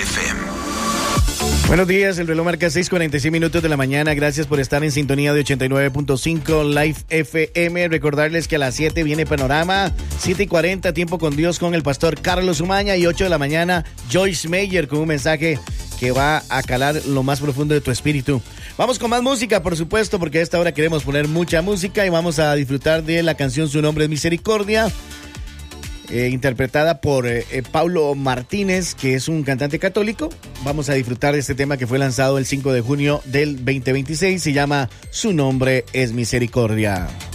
FM. Buenos días, el reloj marca 6:46 de la mañana. Gracias por estar en sintonía de 89.5 Live FM. Recordarles que a las 7 viene Panorama, 7:40 Tiempo con Dios con el pastor Carlos Umaña, y 8 de la mañana Joyce Meyer con un mensaje que va a calar lo más profundo de tu espíritu. Vamos con más música, por supuesto, porque a esta hora queremos poner mucha música y vamos a disfrutar de la canción Su Nombre es Misericordia, interpretada por Paulo Martínez, que es un cantante católico. Vamos a disfrutar de este tema que fue lanzado el 5 de junio del 2026. Se llama Su Nombre es Misericordia.